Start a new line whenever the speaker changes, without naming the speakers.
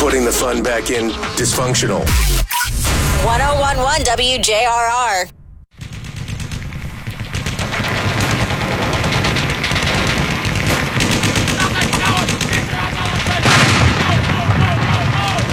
putting the fun back in dysfunctional.
1011 WJRR.